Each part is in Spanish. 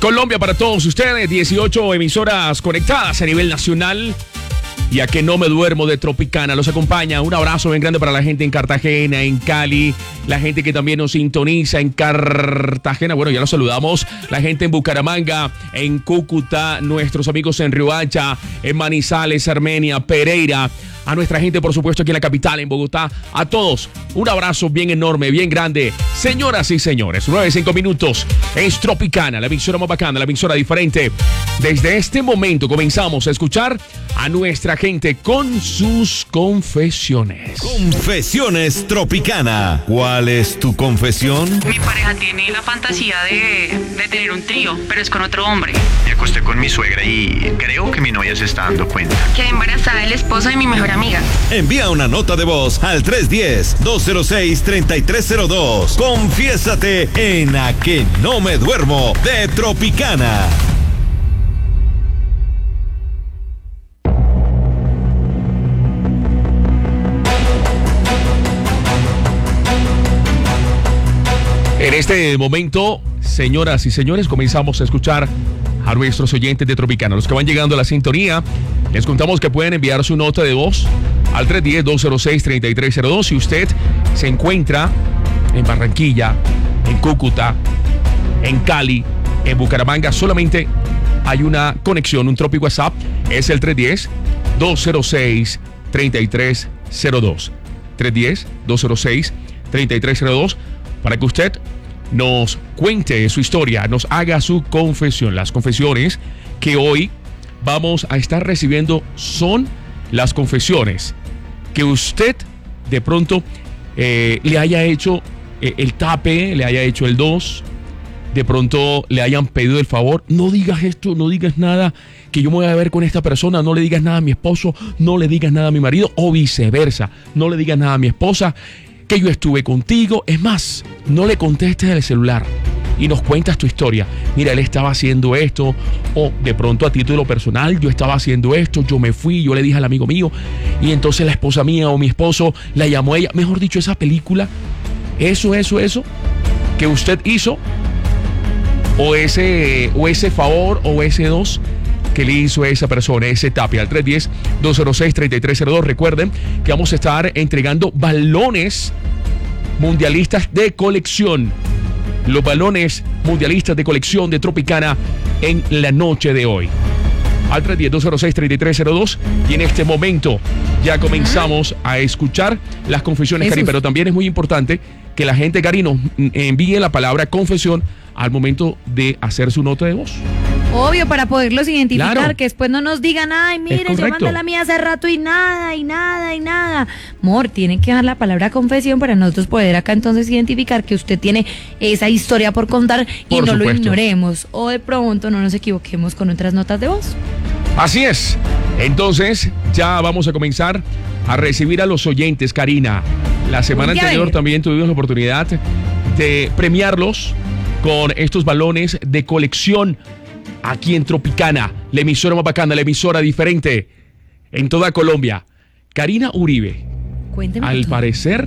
Colombia para todos ustedes, 18 emisoras conectadas a nivel nacional. Y a que no me duermo de Tropicana los acompaña. Un abrazo bien grande para la gente en Cartagena, en Cali, la gente que también nos sintoniza en Cartagena. Bueno, ya los saludamos. La gente en Bucaramanga, en Cúcuta, nuestros amigos en Riohacha, en Manizales, Armenia, Pereira. A nuestra gente, por supuesto, aquí en la capital, en Bogotá. A todos, un abrazo bien enorme, bien grande. Señoras y señores, 9-5 minutos. Es Tropicana, la emisora más bacana, la emisora diferente. Desde este momento comenzamos a escuchar a nuestra gente con sus confesiones. Confesiones Tropicana. ¿Cuál es tu confesión? Mi pareja tiene la fantasía de tener un trío, pero es con otro hombre. Me acosté con mi suegra y creo que mi novia se está dando cuenta. Quedé embarazada del esposo de mi mejor amiga. Envía una nota de voz al 310-206-3302. Confiésate en A que no me duermo de Tropicana. En este momento, señoras y señores, comenzamos a escuchar a nuestros oyentes de Tropicana. Los que van llegando a la sintonía, les contamos que pueden enviar su nota de voz al 310-206-3302. Si usted se encuentra en Barranquilla, en Cúcuta, en Cali, en Bucaramanga, solamente hay una conexión, un Tropi WhatsApp, es el 310-206-3302. 310-206-3302 para que usted nos cuente su historia, nos haga su confesión. Las confesiones que hoy vamos a estar recibiendo son las confesiones que usted de pronto le haya hecho el tape, le haya hecho el 2, de pronto le hayan pedido el favor. No digas esto, no digas nada, que yo me voy a ver con esta persona, no le digas nada a mi esposo, no le digas nada a mi marido, o viceversa, no le digas nada a mi esposa, que yo estuve contigo. Es más, no le contestes el celular y nos cuentas tu historia. Mira, él estaba haciendo esto, o de pronto a título personal, yo estaba haciendo esto, yo me fui, yo le dije al amigo mío, y entonces la esposa mía o mi esposo la llamó a ella. Mejor dicho, esa película, eso que usted hizo, o ese favor, o ese 2 que le hizo a esa persona, ese tape, al 310-206-3302. Recuerden que vamos a estar entregando balones mundialistas de colección. Los balones mundialistas de colección de Tropicana en la noche de hoy. Al 310-206-3302. Y en este momento ya comenzamos a escuchar las confesiones, Cari, pero también es muy importante que la gente, Cari, nos envíe la palabra confesión al momento de hacer su nota de voz. Obvio, para poderlos identificar, claro, que después no nos digan, ay, mire, yo mandé la mía hace rato y nada. Amor, tienen que dar la palabra confesión para nosotros poder acá entonces identificar que usted tiene esa historia por contar y por no supuesto lo ignoremos, o de pronto no nos equivoquemos con otras notas de voz. Así es. Entonces, ya vamos a comenzar a recibir a los oyentes, Karina. La semana anterior también tuvimos la oportunidad de premiarlos con estos balones de colección aquí en Tropicana, la emisora más bacana, la emisora diferente en toda Colombia. Karina Uribe. Cuénteme. Al parecer,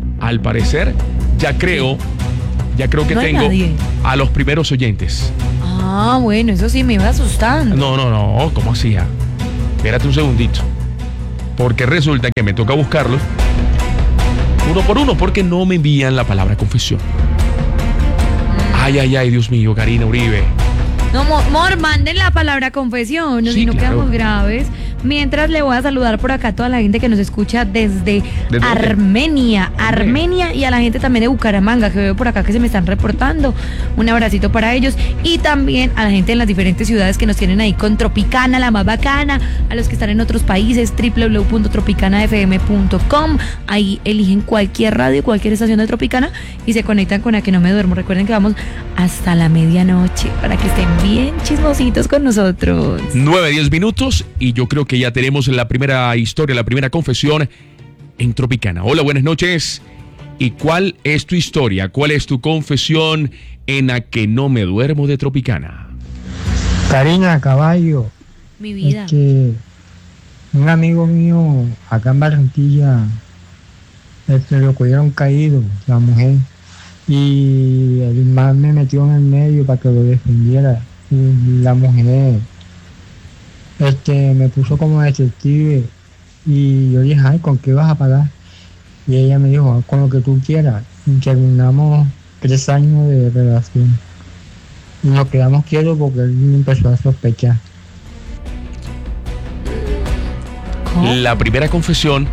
ya creo que no tengo a los primeros oyentes. Ah, bueno, eso sí me iba asustando. No, ¿cómo hacía? Espérate un segundito. Porque resulta que me toca buscarlos uno por uno, porque no me envían la palabra confesión. Ay, Dios mío, Karina Uribe. No, amor, manden la palabra confesión, sí, si no claro, quedamos graves. Mientras le voy a saludar por acá a toda la gente que nos escucha desde Armenia, y a la gente también de Bucaramanga, que veo por acá que se me están reportando. Un abracito para ellos. Y también a la gente en las diferentes ciudades que nos tienen ahí con Tropicana, la más bacana. A los que están en otros países, www.tropicanafm.com. Ahí eligen cualquier radio, cualquier estación de Tropicana y se conectan con A que no me duermo. Recuerden que vamos hasta la medianoche para que estén bien chismositos con nosotros. 9-10 minutos y yo creo que ya tenemos la primera historia, la primera confesión en Tropicana. Hola, buenas noches. ¿Y cuál es tu historia? ¿Cuál es tu confesión en A que no me duermo de Tropicana? Karina, caballo. Mi vida. Es que un amigo mío acá en Barranquilla lo cogieron caído, la mujer, y el man me metió en el medio para que lo defendiera. y la mujer me puso como detective y yo dije, ay, ¿con qué vas a pagar? Y ella me dijo, con lo que tú quieras. Y terminamos 3 años de relación. Y nos quedamos quietos porque él empezó a sospechar. ¿Cómo? La primera confesión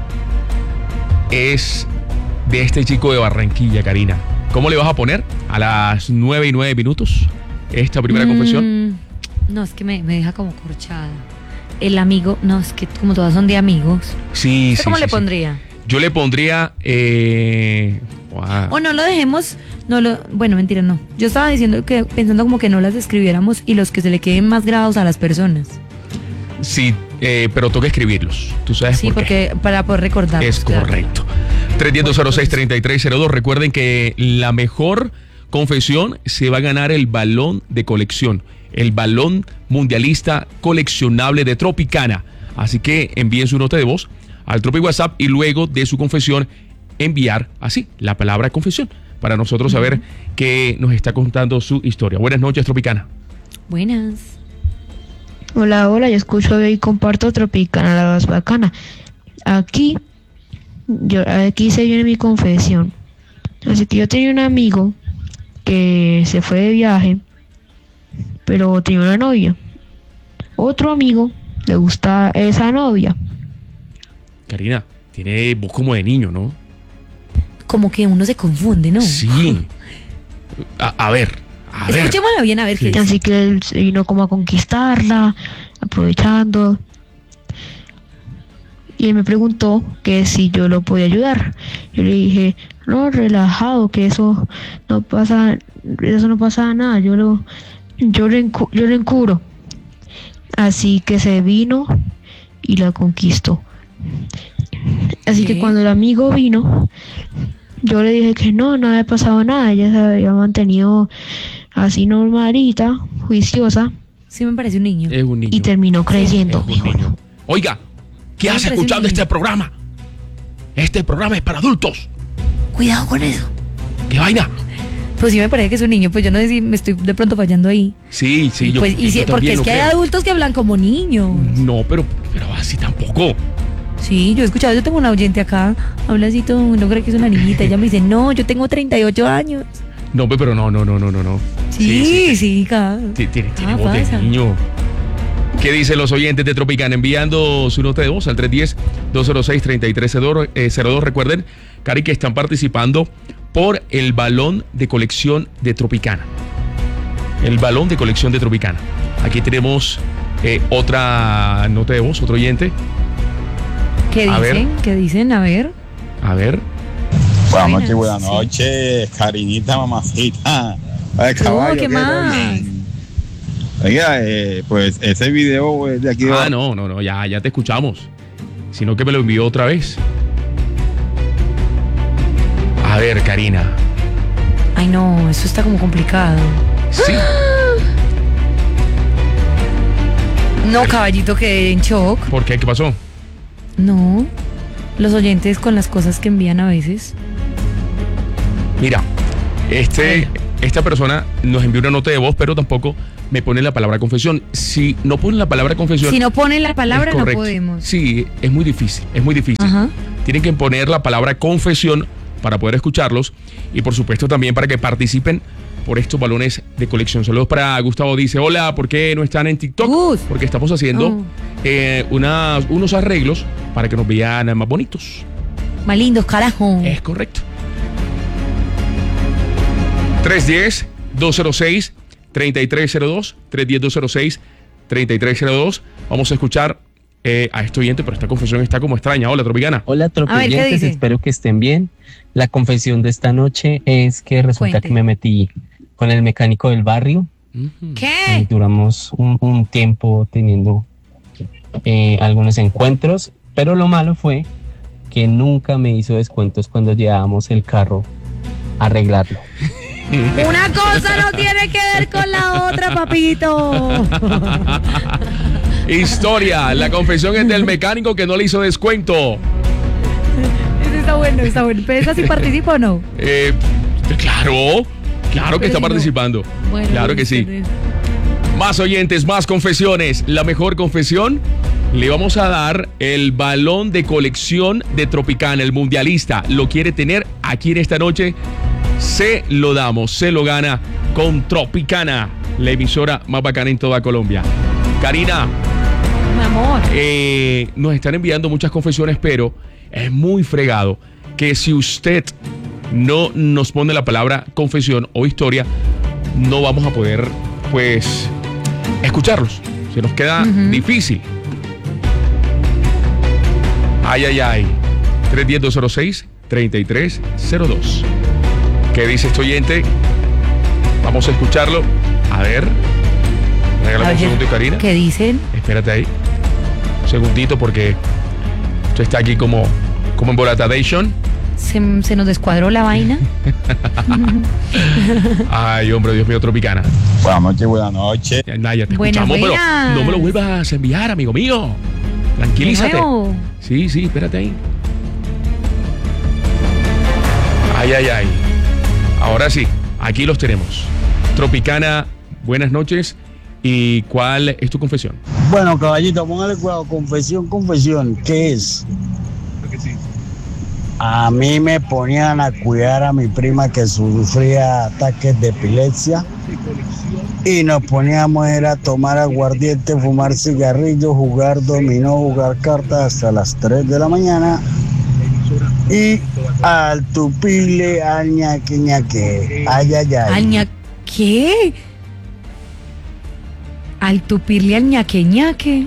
es de este chico de Barranquilla, Karina. ¿Cómo le vas a poner a las 9:09 esta primera confesión? No, es que me deja como corchada. El amigo, no, es que como todas son de amigos. Sí, sí. ¿Cómo sí, le sí. pondría? Yo le pondría. Wow. O no lo dejemos, bueno, mentira, no. Yo estaba diciendo que, pensando como que no las escribiéramos y los que se le queden más grabados a las personas. Sí, pero toca escribirlos. ¿Tú sabes Sí, por qué? porque para poder recordar. Es correcto. 310-206-3302. Recuerden que la mejor confesión se va a ganar el balón de colección. El balón mundialista coleccionable de Tropicana. Así que envíen su nota de voz al Tropi WhatsApp y luego de su confesión enviar así la palabra confesión para nosotros saber que nos está contando su historia. Buenas noches, Tropicana. Buenas. Hola, yo escucho y comparto Tropicana, la más bacana. Aquí se viene mi confesión. Así que yo tenía un amigo que se fue de viaje, pero tenía una novia. Otro amigo le gusta esa novia. Karina, tiene voz como de niño, ¿no? Como que uno se confunde, ¿no? Sí. A ver. Escuchémosla bien, a ver qué dice. Así que él se vino como a conquistarla, aprovechando. Y él me preguntó que si yo lo podía ayudar. Yo le dije, no, relajado, que eso no pasa nada, yo le encubro. Así que se vino y la conquistó. Así que cuando el amigo vino, yo le dije que no había pasado nada, ella se había mantenido así normalita, juiciosa. Sí me parece un niño. Es un niño. Y terminó creyendo. Es un niño. Oiga, ¿qué hace escuchando este programa? Este programa es para adultos. Cuidado con eso. ¿Qué vaina? Pues sí me parece que es un niño, pues yo no sé si me estoy de pronto fallando ahí. Sí, yo. Pues, porque es que hay adultos que hablan como niños. No, pero así tampoco. Sí, yo he escuchado, yo tengo una oyente acá, habla así todo, uno cree que es una niñita, ella me dice, no, yo tengo 38 años. No, pero no. Sí, acá. Tiene voz de niño. ¿Qué dicen los oyentes de Tropicana? Enviando su nota de voz al 310-206-3302. Recuerden, Cari, que están participando por el balón de colección de Tropicana. El balón de colección de Tropicana. Aquí tenemos otra nota de voz, otro oyente. ¿Qué dicen? A ver. Buenas noches, Karinita, mamacita. ¿Qué más? Oiga, pues ese video es de aquí. No, ya te escuchamos. Sino que me lo envió otra vez. A ver, Karina. Ay, no, eso está como complicado. Sí. No, caballito, quedé en shock. ¿Por qué? ¿Qué pasó? No, los oyentes con las cosas que envían a veces. Mira, esta persona nos envió una nota de voz, pero tampoco me pone la palabra confesión. Si no ponen la palabra confesión... Si no ponen la palabra, no podemos. Sí, es muy difícil. Ajá. Tienen que poner la palabra confesión para poder escucharlos y, por supuesto, también para que participen por estos balones de colección. Saludos para Gustavo. Dice, hola, ¿por qué no están en TikTok? Porque estamos haciendo unos arreglos para que nos vean más bonitos. Más lindos, carajo. Es correcto. 310-206-3302. 310-206-3302. Vamos a escuchar a este oyente, pero esta confesión está como extraña. Hola, Tropicana. Hola, Tropiyentes, espero que estén bien. La confesión de esta noche es que resulta que me metí con el mecánico del barrio. ¿Qué? Duramos un tiempo teniendo algunos encuentros, pero lo malo fue que nunca me hizo descuentos cuando llevábamos el carro a arreglarlo. Una cosa no tiene que ver con la otra, papito. Historia, la confesión es del mecánico que no le hizo descuento. Eso está bueno. ¿Pero esa sí participa o no? Claro que está participando. Bueno, claro que sí. Más oyentes, más confesiones. La mejor confesión, le vamos a dar el balón de colección de Tropicana, el mundialista. Lo quiere tener aquí en esta noche. Se lo damos, se lo gana con Tropicana, la emisora más bacana en toda Colombia. Karina, mi amor, nos están enviando muchas confesiones, pero es muy fregado que si usted no nos pone la palabra confesión o historia, no vamos a poder, pues, escucharlos. Se nos queda difícil. Ay, ay, ay. 310-206-3302. ¿Qué dice este oyente? Vamos a escucharlo. A ver. Regálame un segundo, Karina. ¿Qué dicen? Espérate ahí. Un segundito porque esto está aquí como embolatadation. ¿Se nos descuadró la vaina? Ay, hombre, Dios mío, Tropicana. Buenas noches, buenas noches. Naya, te escuchamos, pero no me lo vuelvas a enviar, amigo mío. Tranquilízate. Sí, espérate ahí. Ay, ay, ay. Ahora sí, aquí los tenemos. Tropicana, buenas noches. ¿Y cuál es tu confesión? Bueno, caballito, póngale cuidado. Confesión. ¿Qué es? A mí me ponían a cuidar a mi prima que sufría ataques de epilepsia y nos poníamos a tomar aguardiente, fumar cigarrillos, jugar dominó, jugar cartas hasta las 3 de la mañana y al tupile, al ñaque. Ay, ay, ay. ¿Al ñaque? Al tupirle al ñaque. Ñaque.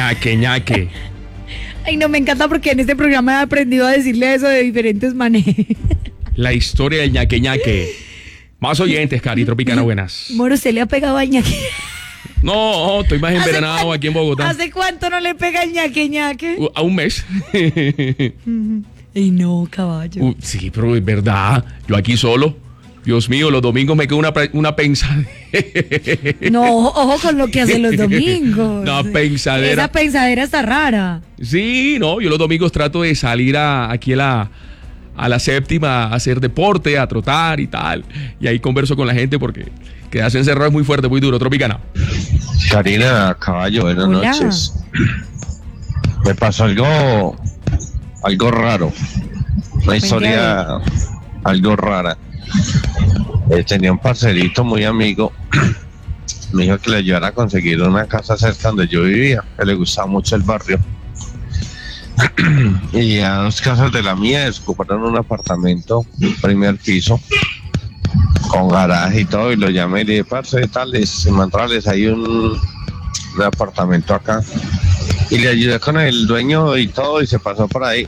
Ay, no, me encanta porque en este programa he aprendido a decirle eso de diferentes maneras. La historia del ñaque. Más oyentes, Cari, Tropicana, buenas. Moro, ¿usted le ha pegado al ñaque? No, estoy más envenenado aquí en Bogotá. ¿Hace cuánto no le pega el ñaque? A un mes. Ay, no, caballo. Sí, pero es verdad. Yo aquí solo. Dios mío, los domingos me quedo una pensadera. No, ojo con lo que hacen los domingos. Una pensadera. Esa pensadera está rara. Sí, no, yo los domingos trato de salir aquí a la séptima a hacer deporte, a trotar y tal. Y ahí converso con la gente porque quedarse encerrado es muy fuerte, muy duro. Tropicana. Karina, caballo, buenas noches. Me pasó algo raro. Una historia algo rara. Tenía un parcerito muy amigo. Me dijo que le ayudara a conseguir una casa cerca donde yo vivía, que le gustaba mucho el barrio. Y a 2 casas de la mía descubrieron un apartamento, primer piso, con garaje y todo, y lo llamé y le dije, parce, tales, mantrales, hay un apartamento acá. Y le ayudé con el dueño y todo, y se pasó por ahí.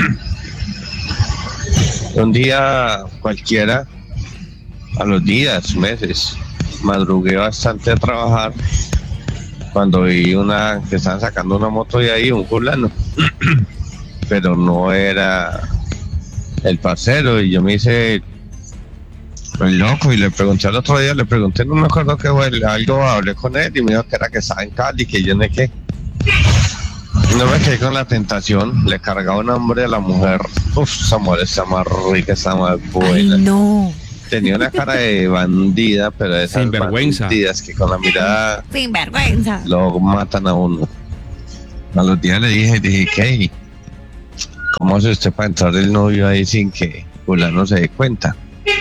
Un día cualquiera, a los días, meses, madrugué bastante a trabajar cuando vi que estaban sacando una moto de ahí, un fulano, pero no era el parcero, y yo me hice el loco y le pregunté al otro día, no me acuerdo qué fue, algo hablé con él y me dijo que era que estaba en Cali, que yo no sé qué. No me quedé con la tentación, le cargaba un hambre a la mujer. Esa mujer está más rica, está más buena. Ay, no. Tenía una cara de bandida, pero de esas sinvergüenza, bandidas que con la mirada sinvergüenza lo matan a uno. A los días le dije, ¿qué? ¿Cómo hace usted para entrar el novio ahí sin que fulano se dé cuenta?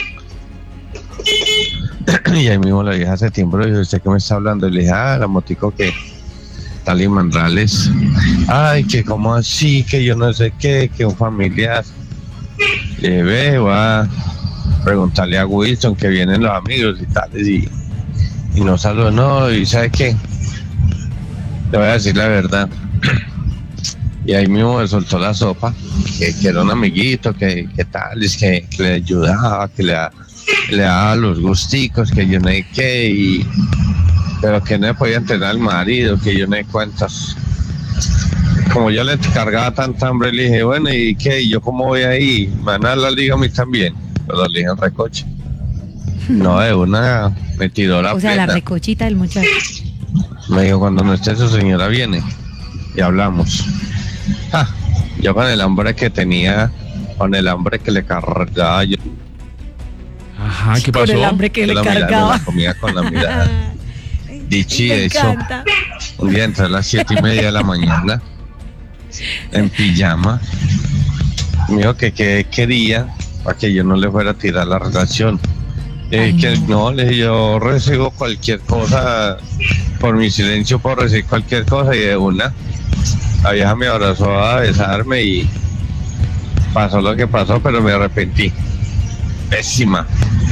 Y ahí mismo la vieja hace tiempo le dije, ¿usted qué me está hablando? Y le dije, la motico que tal y Mandrales. Ay, que como así, que yo no sé qué, que un familiar. Le ve, va a preguntarle a Wilson que vienen los amigos y tales, y no saludó, no, y ¿sabe qué? Le voy a decir la verdad. Y ahí mismo me soltó la sopa, que era un amiguito, que tal, es que le ayudaba, que le daba los gusticos, que yo no sé qué, pero que no podía entrenar al marido, que yo no sé cuántas. Como yo le cargaba tanta hambre, le dije, bueno, ¿y qué? ¿Y yo cómo voy ahí? ¿Me van a dar la liga a mí también? Pero le dije en recoche. No, de una metidora. O sea, plena. la recochita del muchacho. Me dijo, cuando no esté su señora viene y hablamos. Yo con el hambre que tenía, con el hambre que le cargaba yo. Ajá, ¿qué pasó? Con el hambre que le cargaba. La comida con la mirada. Dicho y Me hecho, encanta. un día entré a las 7:30 de la mañana en pijama. Me dijo que qué quería para que yo no le fuera a tirar la relación. Que no, le dije, yo recibo cualquier cosa, por mi silencio puedo recibir cualquier cosa, y de una, la vieja me abrazó a besarme y pasó lo que pasó, pero me arrepentí. Pésima.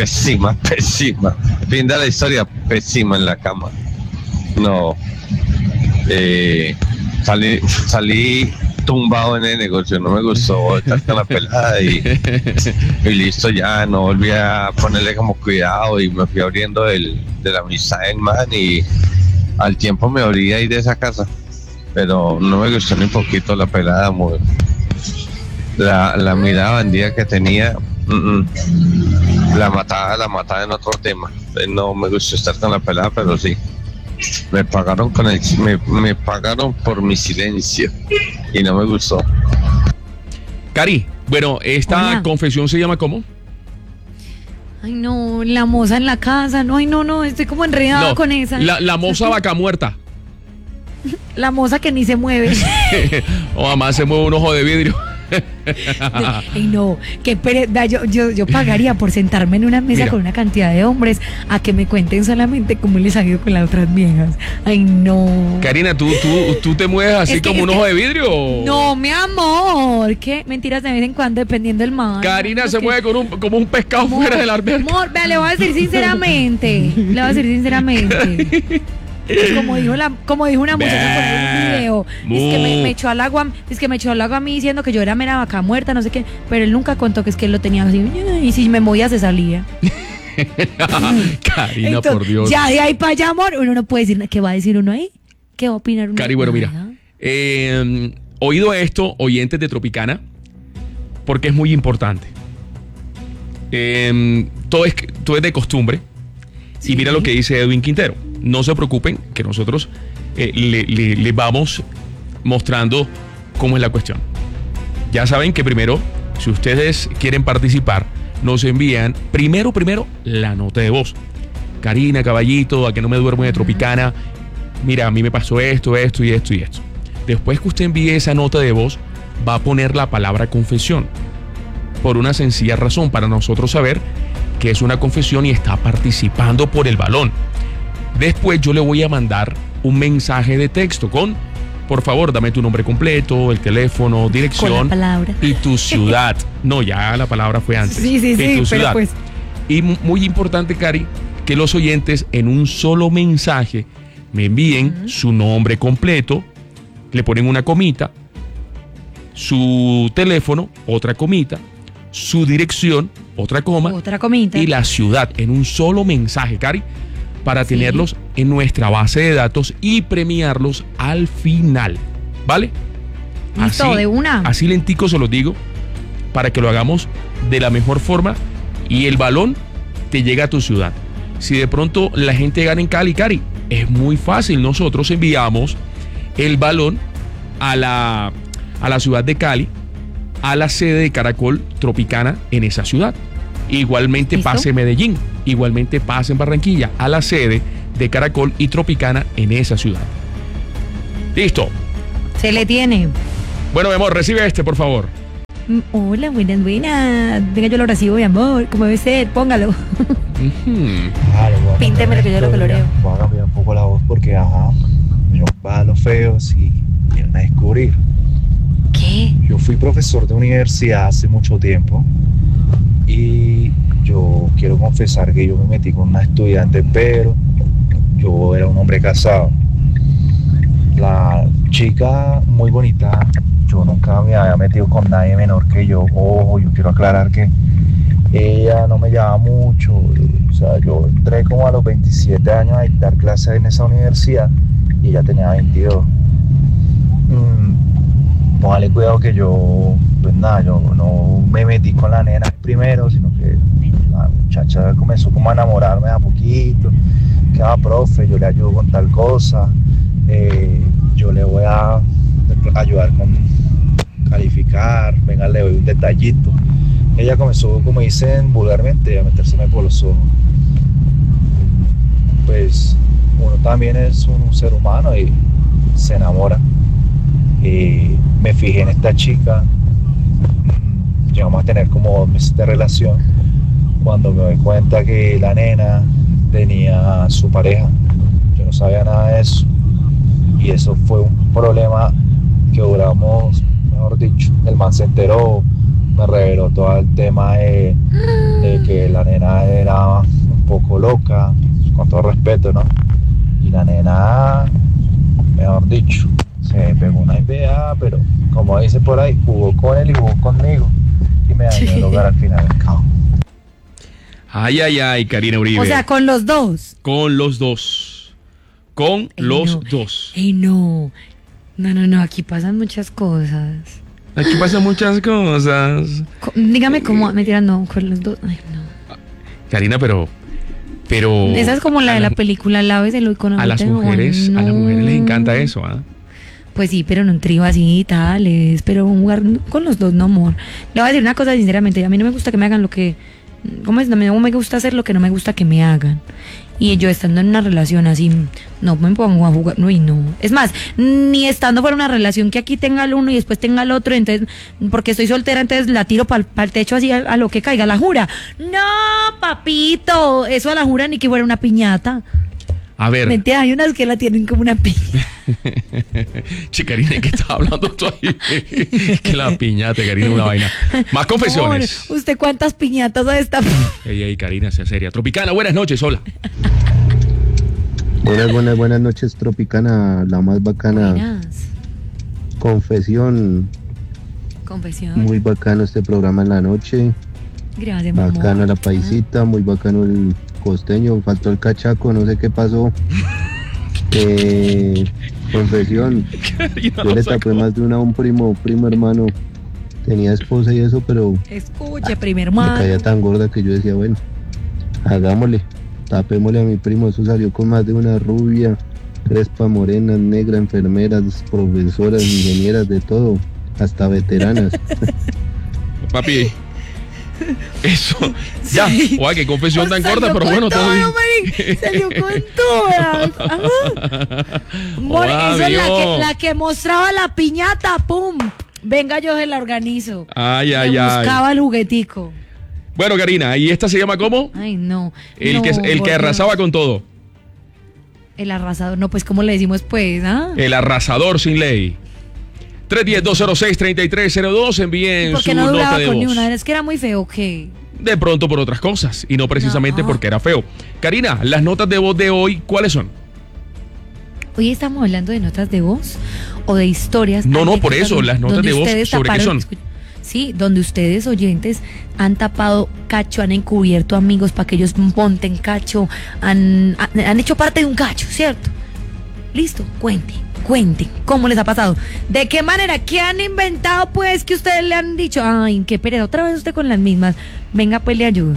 Fin de la historia, pésima en la cama. No, salí tumbado en el negocio, no me gustó estar con la pelada y listo, ya no volví a ponerle como cuidado y me fui abriendo de la amistad del man, y al tiempo me abrí ahí de esa casa, pero no me gustó ni poquito la pelada, la mirada bandida que tenía. La mataba en otro tema. No me gustó estar con la pelada, pero sí. Me pagaron me pagaron por mi silencio y no me gustó. Cari, bueno, esta confesión se llama ¿cómo? Ay, no, la moza en la casa. No, ay, no, estoy como enredada con esa. La moza vaca muerta. La moza que ni se mueve. O además se mueve un ojo de vidrio. Ay, no, qué pereza. Yo pagaría por sentarme en una mesa con una cantidad de hombres a que me cuenten solamente cómo les ha ido con las otras viejas. Ay, no. Karina, ¿tú te mueves así como un ojo de vidrio? No, mi amor. ¿Qué? Mentiras de vez en cuando, dependiendo del mar. Karina se mueve como un pescado fuera del alberca. Amor, vea, le voy a decir sinceramente. Como dijo una muchacha por un video, es que me echó al agua, a mí diciendo que yo era mera vaca muerta, no sé qué, pero él nunca contó que es que él lo tenía así, y si me movía se salía. Karina, entonces, por Dios. Ya de ahí para allá, amor, uno no puede decir, ¿qué va a decir uno ahí? ¿Qué va a opinar uno? Cari, bueno, mira, oído esto, oyentes de Tropicana, porque es muy importante. Todo es de costumbre. Sí. Y mira lo que dice Edwin Quintero. No se preocupen, que nosotros le vamos mostrando cómo es la cuestión. Ya saben que primero, si ustedes quieren participar, nos envían primero la nota de voz. Karina, caballito, a que no me duermo de Tropicana. Mira, a mí me pasó esto. Después que usted envíe esa nota de voz, va a poner la palabra confesión. Por una sencilla razón, para nosotros saber que es una confesión y está participando por el balón. Después yo le voy a mandar un mensaje de texto con, por favor, dame tu nombre completo, el teléfono, dirección con la palabra. Y tu ciudad. No, ya la palabra fue antes. Sí, y tu ciudad. Pues. Y muy importante, Cari, que los oyentes en un solo mensaje me envíen su nombre completo, le ponen una comita, su teléfono, otra comita, su dirección, otra comita, y la ciudad en un solo mensaje, Cari, para tenerlos en nuestra base de datos y premiarlos al final, ¿vale? Listo, así, de una. Así lentico se los digo, para que lo hagamos de la mejor forma y el balón te llega a tu ciudad. Si de pronto la gente gana en Cali, Cari, es muy fácil. Nosotros enviamos el balón a la ciudad de Cali, a la sede de Caracol Tropicana en esa ciudad. Igualmente ¿listo? Pase en Medellín, igualmente pase en Barranquilla, a la sede de Caracol y Tropicana en esa ciudad. Listo. Se le tiene. Bueno, mi amor, recibe por favor. Hola, buenas. Venga, yo lo recibo, mi amor. ¿Cómo debe ser? Póngalo. Píntemelo que yo lo coloreo. Voy a cambiar un poco la voz porque, yo va a los feos y vienen a descubrir. ¿Qué? Yo fui profesor de universidad hace mucho tiempo y yo quiero confesar que yo me metí con una estudiante, pero yo era un hombre casado. La chica muy bonita, yo nunca me había metido con nadie menor que yo. Ojo, yo quiero aclarar que ella no me llevaba mucho. O sea, yo entré como a los 27 años a dictar clases en esa universidad y ella tenía 22. Póngale cuidado que yo, pues nada, yo no me metí con la nena primero, sino que la muchacha comenzó como a enamorarme a poquito. Que profe, yo le ayudo con tal cosa, yo le voy a ayudar con calificar, venga, le doy un detallito. Ella comenzó, como dicen vulgarmente, a metérseme por los ojos. Pues uno también es un ser humano y se enamora. Y me fijé en esta chica, llegamos a tener como 2 meses de relación, cuando me doy cuenta que la nena tenía su pareja. Yo no sabía nada de eso, y eso fue un problema que duramos, mejor dicho, el man se enteró, me reveló todo el tema de que la nena era un poco loca, con todo respeto, ¿no? Y la nena, mejor dicho, se pegó una idea, pero como dice por ahí, jugó con él y jugó conmigo, y me dañó el hogar al final del cabo. Ay, ay, ay, Karina Uribe. O sea, con los dos. Con los dos. Con los dos. Ey, no. No, aquí pasan muchas cosas. Aquí pasan muchas cosas. Dígame cómo, mentira, no, con los dos. Ay, no. Karina, pero esa es como la de la película Láveselo y con a las mujeres, no. A las mujeres les encanta eso, ¿ah? Pues sí, pero en un trío así y tales, pero jugar con los dos, no, amor. Le voy a decir una cosa sinceramente, a mí no me gusta que me hagan lo que, ¿cómo es? No me gusta hacer lo que no me gusta que me hagan. Y yo estando en una relación así, no me pongo a jugar, no, y no. Es más, ni estando por una relación que aquí tenga el uno y después tenga el otro, entonces, porque estoy soltera, entonces la tiro para el techo así a lo que caiga, la jura. No, papito, eso a la jura ni que fuera una piñata. A ver. Mentira, hay unas que la tienen como una piña. Karina, ¿qué estás hablando tú ahí? Que la piñata, Karina, una vaina. Más confesiones. Amor, ¿usted cuántas piñatas ha destapado? Ey, Karina, sea seria. Tropicana, buenas noches, hola. Buenas noches, Tropicana, la más bacana. Buenas. Confesión. Muy bacano este programa en la noche. Gracias, bacano amor. La paisita, muy bacano el costeño, faltó el cachaco, no sé qué pasó. Confesión, yo le tapé más de una a un primo hermano, tenía esposa y eso, pero escuche, primo hermano, me caía tan gorda que yo decía, bueno, hagámosle, tapémosle a mi primo. Eso salió con más de una rubia, crespa, morena, negra, enfermeras, profesoras, ingenieras, de todo, hasta veteranas. Papi, eso, ya, oye, qué confesión tan corta, pero bueno, todo bien. Salió con todas. Bueno, eso es la que mostraba la piñata, pum. Venga, yo se la organizo. Ay. Buscaba el juguetico. Bueno, Karina, ¿y esta se llama cómo? Ay, no. El que arrasaba con todo. El arrasador, no, pues, ¿cómo le decimos, pues? El arrasador sin ley. 310-206-3302, envíen su no nota de voz. Ni una, es que era muy feo, ¿qué? De pronto por otras cosas, y no precisamente porque era feo. Karina, las notas de voz de hoy, ¿cuáles son? Hoy estamos hablando de notas de voz o de historias. No, por eso, las notas de voz, ¿sobre qué son? Sí, donde ustedes, oyentes, han tapado cacho, han encubierto amigos para que ellos monten cacho, han hecho parte de un cacho, ¿cierto? Listo, cuenten, ¿cómo les ha pasado? ¿De qué manera? ¿Qué han inventado, pues, que ustedes le han dicho? Ay, qué pereza, otra vez usted con las mismas. Venga, pues, le ayudo.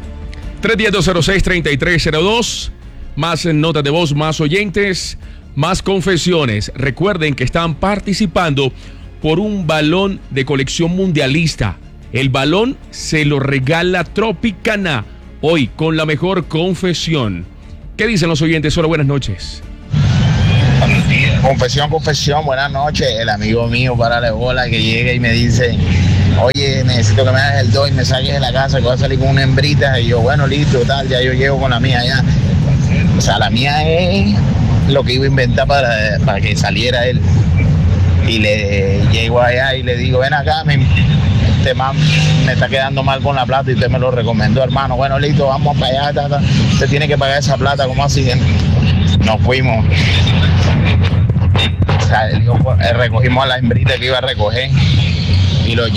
310-206-3302, más notas de voz, más oyentes, más confesiones. Recuerden que están participando por un balón de colección mundialista. El balón se lo regala Tropicana hoy con la mejor confesión. ¿Qué dicen los oyentes? Hola, buenas noches. Confesión, buenas noches. El amigo mío, párale bola, que llega y me dice, oye, necesito que me hagas el 2 y me saques de la casa, que voy a salir con una hembrita. Y yo, bueno, listo, tal, ya yo llego con la mía ya. O sea, la mía es lo que iba a inventar para que saliera él. Y le llego allá y le digo, ven acá, este man me está quedando mal con la plata y usted me lo recomendó, hermano. Bueno, listo, vamos para allá, usted tiene que pagar esa plata, ¿cómo así? Nos fuimos. O sea, recogimos a la hembrita que iba a recoger y lo